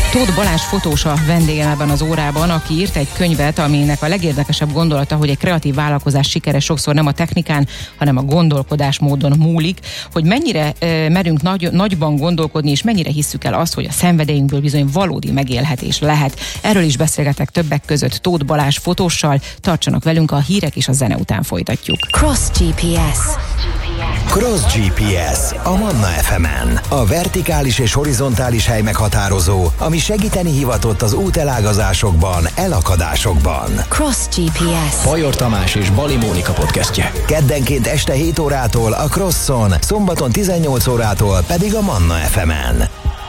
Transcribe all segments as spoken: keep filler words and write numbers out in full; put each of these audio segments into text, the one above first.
Tóth Balázs fotós a vendégem ebben az órában, aki írt egy könyvet, aminek a legérdekesebb gondolata, hogy egy kreatív vállalkozás sikere sokszor nem a technikán, hanem a gondolkodásmódon múlik, hogy mennyire e, merünk nagy, nagyban gondolkodni, és mennyire hisszük el azt, hogy a szenvedélyünkből bizony valódi megélhetés lehet. Erről is beszélgetek többek között Tóth Balázs fotóssal. Tartsanak velünk, a hírek és a zene után folytatjuk. Cross gé pé es. Cross gé pé es a Manna ef emen. A vertikális és horizontális hely meghatározó, ami segíteni hivatott az útelágazásokban, elakadásokban. Cross gé pé es. Bajor Tamás és Bali Mónika podcastje. Keddenként este hét órától a Crosson, szombaton tizennyolc órától pedig a Manna ef emen.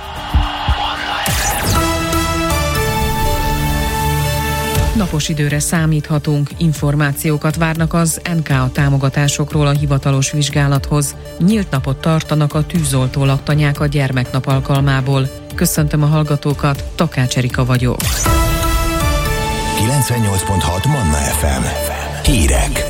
Napos időre számíthatunk, információkat várnak az en ká á támogatásokról a hivatalos vizsgálathoz. Nyílt napot tartanak a tűzoltó laktanyák a gyermeknap alkalmából. Köszöntöm a hallgatókat, Takács Erika vagyok. kilencvennyolc pont hat Manna ef em. Hírek.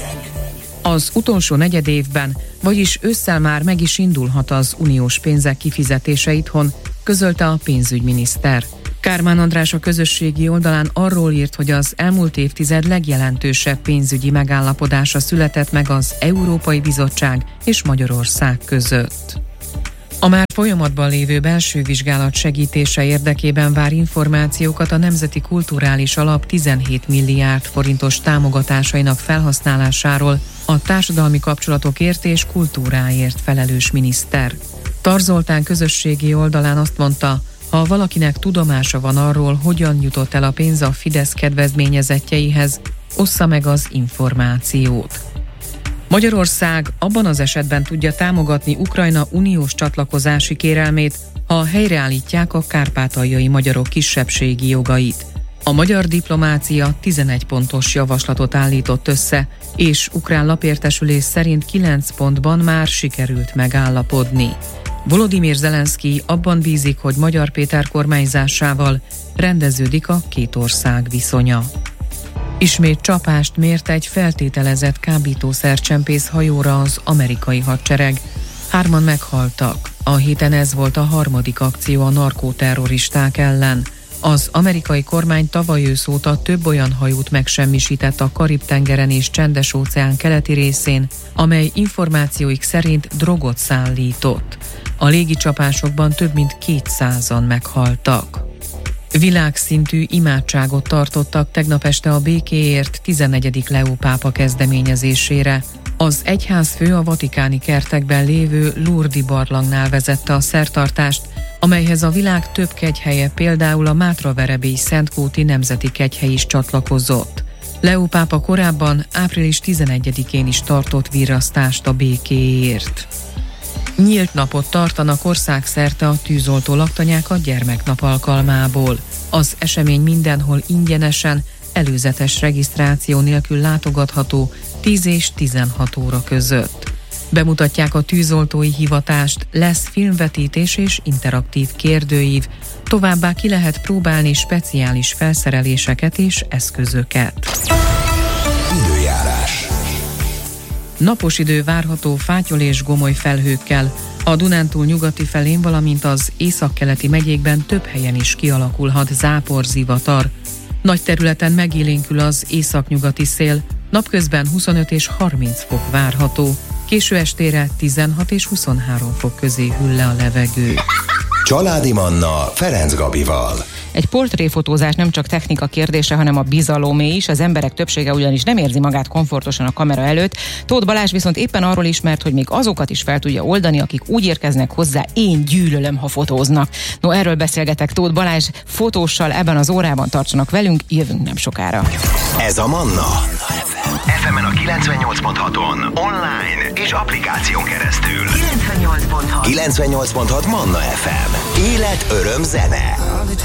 Az utolsó negyedévben, vagyis ősszel már meg is indulhat az uniós pénzek kifizetése itthon, közölte a pénzügyminiszter. Kármán András a közösségi oldalán arról írt, hogy az elmúlt évtized legjelentősebb pénzügyi megállapodása született meg az Európai Bizottság és Magyarország között. A már folyamatban lévő belső vizsgálat segítése érdekében vár információkat a Nemzeti Kulturális Alap tizenhét milliárd forintos támogatásainak felhasználásáról a társadalmi kapcsolatokért és kultúráért felelős miniszter. Tarz Zoltán közösségi oldalán azt mondta, ha valakinek tudomása van arról, hogyan jutott el a pénz a Fidesz kedvezményezettjeihez, ossza meg az információt. Magyarország abban az esetben tudja támogatni Ukrajna uniós csatlakozási kérelmét, ha helyreállítják a kárpátaljai magyarok kisebbségi jogait. A magyar diplomácia tizenegy pontos javaslatot állított össze, és ukrán lapértesülés szerint kilenc pontban már sikerült megállapodni. Volodymyr Zelenszky abban bízik, hogy Magyar Péter kormányzásával rendeződik a két ország viszonya. Ismét csapást mért egy feltételezett kábítószercsempész hajóra az amerikai hadsereg. Hárman meghaltak. A héten ez volt a harmadik akció a narkóterroristák ellen. Az amerikai kormány tavaly ősz óta több olyan hajót megsemmisített a Karib-tengeren és Csendes-óceán keleti részén, amely információik szerint drogot szállított. A légicsapásokban több mint kétszázan meghaltak. Világszintű imádságot tartottak tegnap este a békéért tizennegyedik Leó pápa kezdeményezésére. Az egyházfő a vatikáni kertekben lévő Lourdes barlangnál vezette a szertartást, amelyhez a világ több kegyhelye, például a Mátraverebély Szentkúti Nemzeti Kegyhely is csatlakozott. Leó pápa korábban április tizenegyedikén is tartott virrasztást a békéért. Nyílt napot tartanak országszerte a tűzoltó laktanyák a gyermeknap alkalmából. Az esemény mindenhol ingyenesen, előzetes regisztráció nélkül látogatható tíz és tizenhat óra között. Bemutatják a tűzoltói hivatást, lesz filmvetítés és interaktív kérdőív, továbbá ki lehet próbálni speciális felszereléseket és eszközöket. Időjárás. Napos idő várható fátyol és gomoly felhőkkel. A Dunántúl nyugati felén, valamint az északkeleti megyékben több helyen is kialakulhat záporzivatar. Nagy területen megélénkül az északnyugati szél, napközben huszonöt és harminc fok várható, késő estére tizenhat és huszonhárom fok közé hűl le a levegő. Családi Manna Ferenc Gabival. Egy portréfotózás nem csak technika kérdése, hanem a bizalomé is. Az emberek többsége ugyanis nem érzi magát komfortosan a kamera előtt. Tóth Balázs viszont éppen arról ismert, hogy még azokat is fel tudja oldani, akik úgy érkeznek hozzá, én gyűlölöm, ha fotóznak. No, erről beszélgetek Tóth Balázs fotóssal ebben az órában, tartsanak velünk, jövünk nem sokára. Ez a Manna ef emen a kilencvennyolc pont haton, online és applikáción keresztül. kilencvennyolc pont hat. kilencvennyolc pont hat Manna ef em. Élet, öröm, zene.